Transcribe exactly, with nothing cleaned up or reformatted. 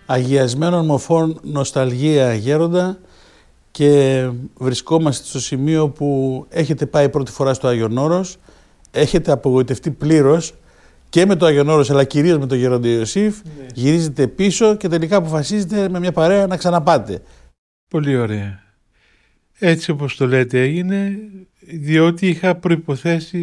Αγιασμένων μορφών νοσταλγία γέροντα, και βρισκόμαστε στο σημείο που έχετε πάει πρώτη φορά στο Άγιον Όρος, έχετε απογοητευτεί πλήρως και με το Άγιον Όρος αλλά κυρίως με τον Γέροντα Ιωσήφ, ναι. Γυρίζετε πίσω και τελικά αποφασίζετε με μια παρέα να ξαναπάτε. Πολύ ωραία. Έτσι όπως το λέτε έγινε, διότι είχα προϋποθέσει